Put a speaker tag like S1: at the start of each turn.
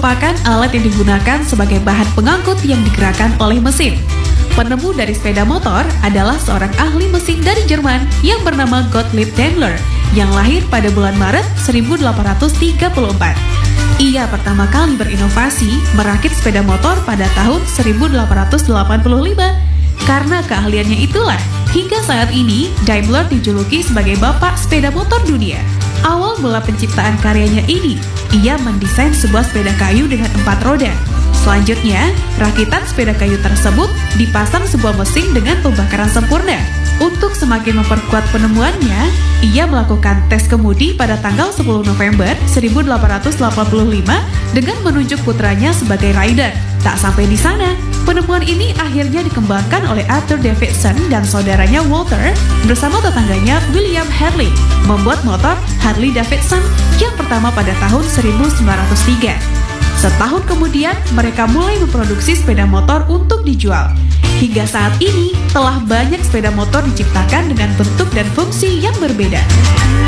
S1: merupakan alat yang digunakan sebagai bahan pengangkut yang digerakkan oleh mesin. Penemu dari sepeda motor adalah seorang ahli mesin dari Jerman yang bernama Gottlieb Daimler yang lahir pada bulan Maret 1834. Ia pertama kali berinovasi merakit sepeda motor pada tahun 1885. Karena keahliannya itulah, hingga saat ini Daimler dijuluki sebagai bapak sepeda motor dunia. Awal mula penciptaan karyanya ini, ia mendesain sebuah sepeda kayu dengan 4 roda. Selanjutnya, rakitan sepeda kayu tersebut dipasang sebuah mesin dengan pembakaran sempurna. Untuk semakin memperkuat penemuannya, ia melakukan tes kemudi pada tanggal 10 November 1885 dengan menunjuk putranya sebagai rider. Tak sampai di sana, penemuan ini akhirnya dikembangkan oleh Arthur Davidson dan saudaranya Walter bersama tetangganya William Harley, membuat motor Harley Davidson yang pertama pada tahun 1903. Setahun kemudian, mereka mulai memproduksi sepeda motor untuk dijual. Hingga saat ini, telah banyak sepeda motor diciptakan dengan bentuk dan fungsi yang berbeda.